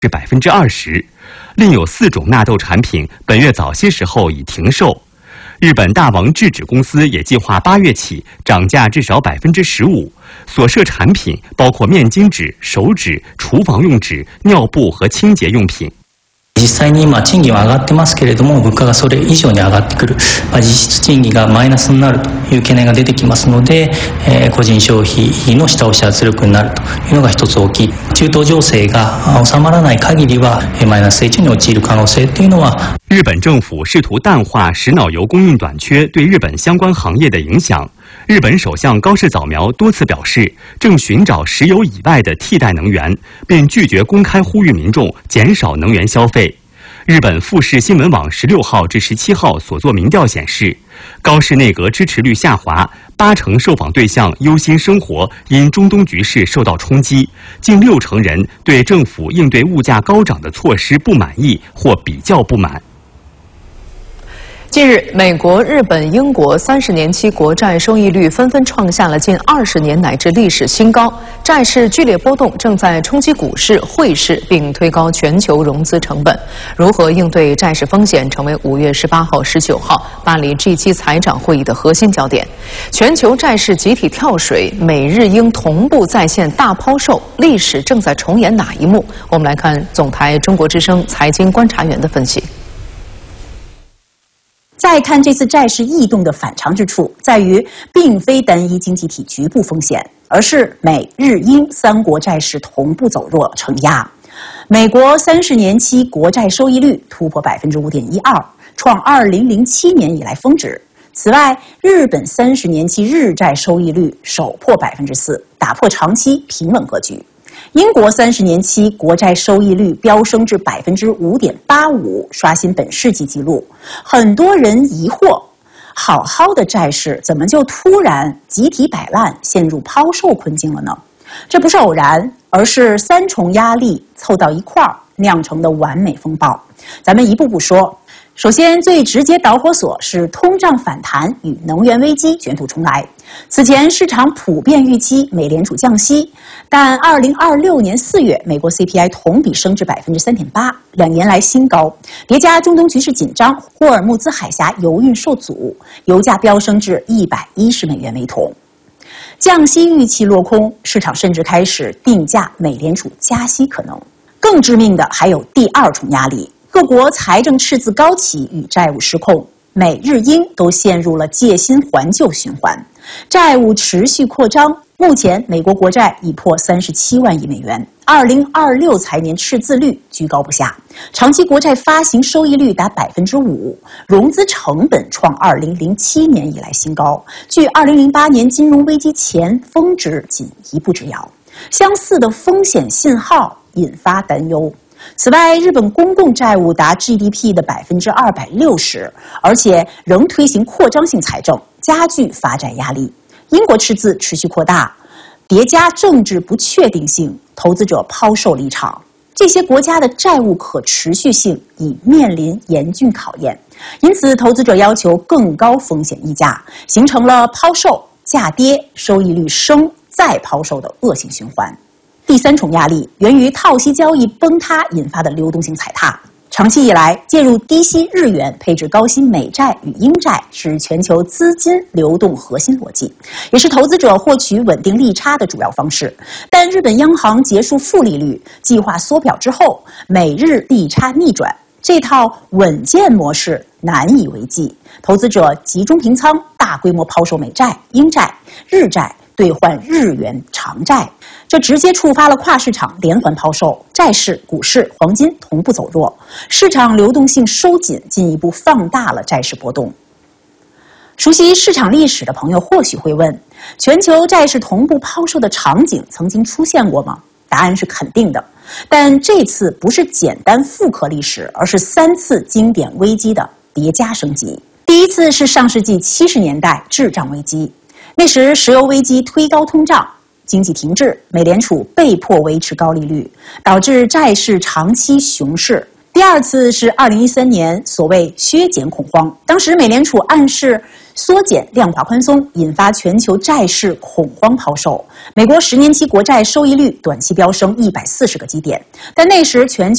是20%，另有4种纳豆产品本月早些时候已停售。日本大王制纸公司也计划8月起涨价至少15%，所涉产品包括面巾纸、手纸、厨房用纸、尿布和清洁用品。 実際に賃金は上がってますけれども、物価がそれ以上に上がってくる、実質賃金がマイナスになるという懸念が出てきますので、個人消費の下押し圧力になるというのが一つ大きい。中東情勢が収まらない限りはマイナス成長に陥る可能性というのは。 日本政府试图淡化石脑油供应短缺对日本相关行业的影响。日本首相高市早苗多次表示，正寻找石油以外的替代能源，并拒绝公开呼吁民众减少能源消费。日本富士新闻网16号至17号所做民调显示，高市内阁支持率下滑，80%受访对象忧心生活因中东局势受到冲击，近60%人对政府应对物价高涨的措施不满意或比较不满。 近日，美国、日本、英国30年期国债收益率纷纷创下了近20年乃至历史新高，债市剧烈波动正在冲击股市、汇市，并推高全球融资成本。如何应对债市风险，成为5月18号、19号巴黎 G7 财长会议的核心焦点。全球债市集体跳水，美日英同步再现大抛售，历史正在重演哪一幕？我们来看总台中国之声财经观察员的分析。 再看这次债市异动的反常之处，在于并非单一经济体局部风险，而是美日英3国债市同步走弱承压。美国30年期国债收益率突破5.12%，创2007年以来峰值。此外，日本30年期日债收益率首破4%，打破长期平稳格局。英国30年期国债收益率飙升至5.85%，刷新本世纪纪录。很多人疑惑，好好的债市怎么就突然集体摆烂，陷入抛售困境了呢？这不是偶然，而是3重压力凑到一块儿酿成的完美风暴。咱们一步步说。首先，最直接导火索是通胀反弹与能源危机卷土重来。此前市场普遍预期美联储降息，但2026年4月美国 CPI 同比升至3.8%，2年来新高。叠加中东局势紧张，霍尔木兹海峡油运受阻，油价飙升至$110每桶。降息预期落空，市场甚至开始定价美联储加息可能。更致命的还有第2重压力。各国财政赤字高企与债务失控，美日英都陷入了借新还旧循环，债务持续扩张。目前，美国国债已破37万亿美元，2026财年赤字率居高不下，长期国债发行收益率达5%，融资成本创2007年以来新高，距2008年金融危机前峰值仅一步之遥。相似的风险信号引发担忧。此外，日本公共债务达 GDP 的260%，而且仍推行扩张性财政，加剧发债压力。英国赤字持续扩大，叠加政治不确定性，投资者抛售离场。这些国家的债务可持续性已面临严峻考验，因此投资者要求更高风险溢价，形成了抛售、价跌、收益率升再抛售的恶性循环。第3重压力源于套息交易崩塌引发的流动性踩踏。长期以来，介入低息日元配置高息美债与英债是全球资金流动核心逻辑，也是投资者获取稳定利差的主要方式。但日本央行结束负利率计划缩表之后，美日利差逆转，这套稳健模式难以为继。投资者集中平仓，大规模抛售美债、英债、日债，兑换日元长债，这直接触发了跨市场连环抛售，债市、股市、黄金同步走弱，市场流动性收紧，进一步放大了债市波动。熟悉市场历史的朋友或许会问，全球债市同步抛售的场景曾经出现过吗？答案是肯定的，但这次不是简单复刻历史，而是3次经典危机的叠加升级。第一次是上世纪70年代滞胀危机，那时石油危机推高通胀，经济停滞，美联储被迫维持高利率，导致债市长期熊市。第第二次是2013年所谓削减恐慌，当时美联储暗示缩减量化宽松，引发全球债市恐慌抛售。美国10年期国债收益率短期飙升140个基点，但那时全球